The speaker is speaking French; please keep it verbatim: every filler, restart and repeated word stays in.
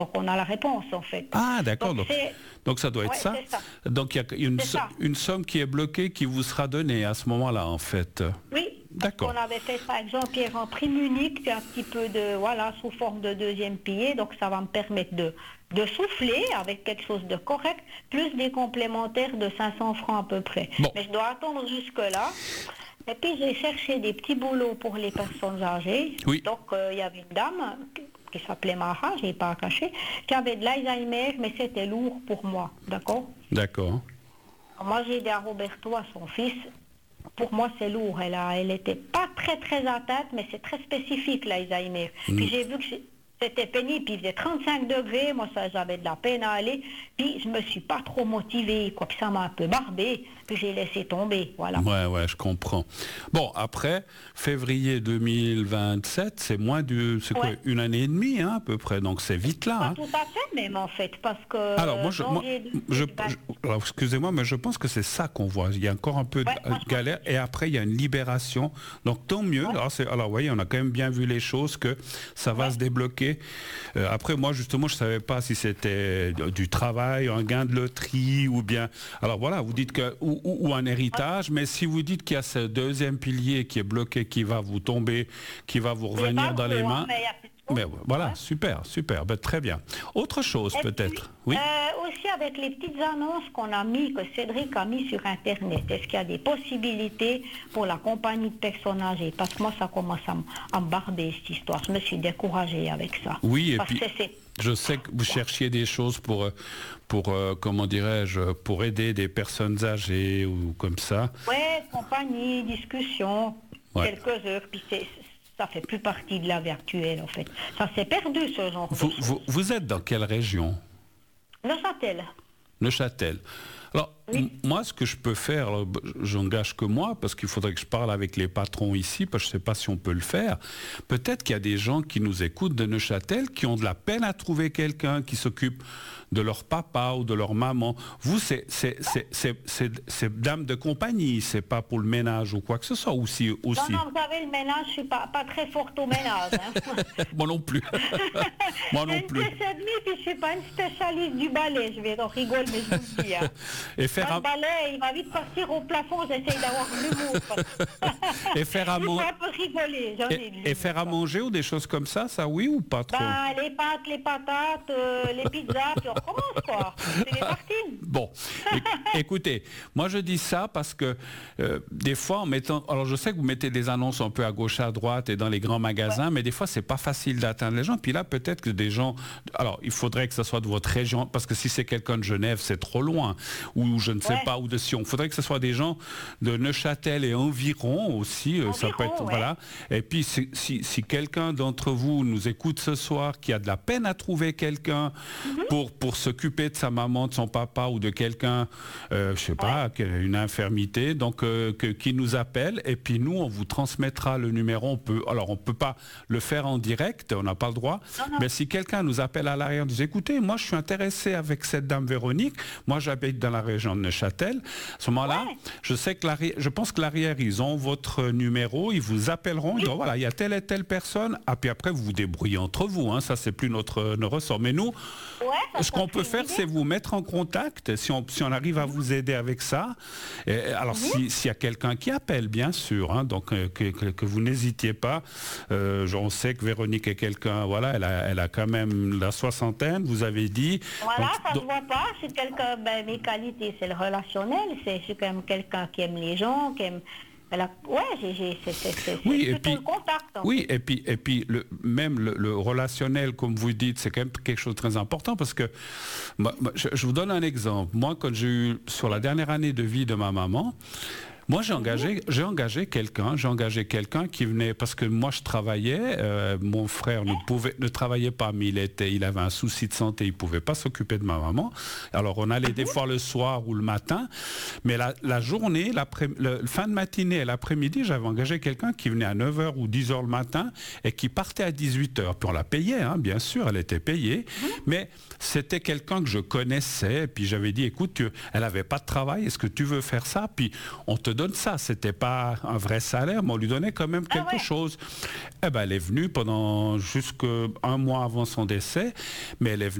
Donc on a la réponse en fait. Ah d'accord, donc, Donc, donc, donc ça doit être ouais, ça. c'est ça. Donc il y a une, C'est ça. une somme qui est bloquée qui vous sera donnée à ce moment-là en fait. Oui, parce D'accord. qu'on avait fait par exemple hier en prime unique, un petit peu de, voilà, sous forme de deuxième pilier, donc ça va me permettre de, de souffler avec quelque chose de correct, plus des complémentaires de cinq cents francs à peu près. Bon. Mais je dois attendre jusque-là. Et puis j'ai cherché des petits boulots pour les personnes âgées. Oui. Donc euh, il y avait une dame qui s'appelait Mara, je n'ai pas à cacher, qui avait de l'Alzheimer, mais c'était lourd pour moi, d'accord? D'accord. Moi j'ai dit à Roberto, à son fils, pour moi c'est lourd, elle a, elle était pas très très atteinte, mais c'est très spécifique l'Alzheimer. Mm. Puis j'ai vu que c'est- c'était pénible, puis il faisait trente-cinq degrés, moi ça j'avais de la peine à aller, puis je me suis pas trop motivée, quoi que ça m'a un peu barbé, puis j'ai laissé tomber, voilà. Ouais, ouais, je comprends. Bon, après, février deux mille vingt-sept, c'est moins de, c'est quoi, Ouais. une année et demie, hein, à peu près. Donc c'est vite là. Pas Hein. tout à fait même en fait, parce que Alors moi, je, moi, janvier je- deux mille vingt je- alors, excusez-moi, mais je pense que c'est ça qu'on voit. Il y a encore un peu Ouais, de moi, je galère et après il y a une libération. Donc tant mieux. Ouais. Alors, c'est, alors vous voyez, on a quand même bien vu les choses que ça va Ouais. se débloquer. Euh, après moi justement, je savais pas si c'était du travail, un gain de loterie ou bien. Alors voilà, vous dites que ou, ou- ou un héritage, mais si vous dites qu'il y a ce deuxième pilier qui est bloqué, qui va vous tomber, qui va vous c'est revenir pas dans les gros, hein, mains. mais il y a plus de choses. Mais voilà, Ouais. super, super, ben, très bien. Autre chose Et peut-être. puis, Oui. euh, aussi avec les petites annonces qu'on a mis, que Cédric a mis sur Internet, est-ce qu'il y a des possibilités pour la compagnie de personnes âgées? Parce que moi, ça commence à, m- à me barber, cette histoire. Je me suis découragée avec ça. Oui, et Parce puis que c'est... je sais que vous cherchiez des choses pour, euh, pour euh, comment dirais-je, pour aider des personnes âgées ou comme ça. Ouais, compagnie, discussion, Ouais. quelques heures, puis c'est... ça fait plus partie de la vie actuelle, en fait. Ça s'est perdu, ce genre Vous, de choses. vous, vous êtes dans quelle région? Neuchâtel. Neuchâtel. Alors, Oui. m- moi, ce que je peux faire, alors, b- j'engage que moi, parce qu'il faudrait que je parle avec les patrons ici, parce que je ne sais pas si on peut le faire. Peut-être qu'il y a des gens qui nous écoutent de Neuchâtel qui ont de la peine à trouver quelqu'un qui s'occupe de leur papa ou de leur maman. Vous, c'est c'est- c'est- c'est- c'est- c'est dame de compagnie, c'est pas pour le ménage ou quoi que ce soit, aussi. Non, aussi. non, vous savez, le ménage, je suis pas, pas très forte au ménage. Hein. Moi non plus. Moi J'ai non une plus. pièce et demie, puis je suis pas une spécialiste du balai. Je vais en rigoler, mais je vous le dis. Hein. Et faire, Moi, à, le balai, il va vite partir au plafond. J'essaye d'avoir de l'humour. et faire à Il faut manger. un peu rigoler. J'en ai de Et, l'humour, et faire à quoi. manger ou des choses comme ça, ça oui ou pas trop? Ben, les pâtes, les patates, euh, les pizzas, puis on recommence, quoi. C'est les tartines. Bon, éc- écoutez, moi je dis ça parce que euh, des fois en mettant, alors je sais que vous mettez des annonces un peu à gauche, à droite et dans les grands magasins, mais des fois c'est pas facile d'atteindre les gens. Puis là peut-être que des gens, alors il faudrait que ce soit de votre région, parce que si c'est quelqu'un de Genève c'est trop loin, ou je ne sais Ouais. pas, ou de Sion. Il faudrait que ce soit des gens de Neuchâtel et environ aussi. euh, ça peut Environ, être ouais. voilà. Et puis si, si, si quelqu'un d'entre vous nous écoute ce soir, qui a de la peine à trouver quelqu'un Mhm. pour pour s'occuper de sa maman, de son papa ou de quelqu'un, euh, je sais pas, qui a une infirmité, donc euh, que, qui nous appelle et puis nous on vous transmettra le numéro. On peut, alors on peut pas le faire en direct, on n'a pas le droit. Non, non. Mais si quelqu'un nous appelle à l'arrière, nous dit écoutez, moi je suis intéressé avec cette dame Véronique, moi j'habite dans la région de Neuchâtel. À ce moment-là, Ouais. je sais que l'arrière, je pense que l'arrière ils ont votre numéro, ils vous appelleront, ils diront voilà il y a telle et telle personne. Ah puis après vous vous débrouillez entre vous, hein, ça c'est plus notre, notre ressort. Mais nous, Ouais, ça, ce ça qu'on serait peut une faire, idée. c'est vous mettre en contact, si on, si on arrive à vous aider avec ça. Et, alors, si- s'il y a quelqu'un qui appelle, bien sûr, hein, donc euh, que, que- que vous n'hésitiez pas. Euh, on sait que Véronique est quelqu'un, voilà, elle a, elle a quand même la soixantaine, vous avez dit. Voilà, Donc, ça donc- se voit pas. C'est quelqu'un, ben, mes qualités, c'est le relationnel. C'est je suis quand même quelqu'un qui aime les gens, qui aime... elle a- Ouais, j'ai, j'ai, c'est, c'est, c'est, Oui, c'est et plutôt puis- le contact. en Oui, et puis, et puis le, même le, le relationnel, comme vous dites, c'est quand même quelque chose de très important parce que moi, moi, je, je vous donne un exemple. Moi, quand j'ai eu, sur la dernière année de vie de ma maman, moi, j'ai engagé, j'ai engagé quelqu'un, j'ai engagé quelqu'un qui venait parce que moi, je travaillais. euh, mon frère ne pouvait, ne travaillait pas, mais il était, il avait un souci de santé, il pouvait pas s'occuper de ma maman. Alors, on allait des fois le soir ou le matin, mais la, la journée, l'après, le, fin de matinée et l'après-midi, j'avais engagé quelqu'un qui venait à neuf heures ou dix heures le matin et qui partait à dix-huit heures. Puis on la payait, hein, bien sûr, elle était payée, mais c'était quelqu'un que je connaissais. Et puis j'avais dit, écoute, tu, elle avait pas de travail, est-ce que tu veux faire ça? Puis on te te donne ça. C'était pas un vrai salaire, mais on lui donnait quand même quelque ah ouais. chose. Eh ben, elle est venue pendant jusqu'à un mois avant son décès, mais elle est venue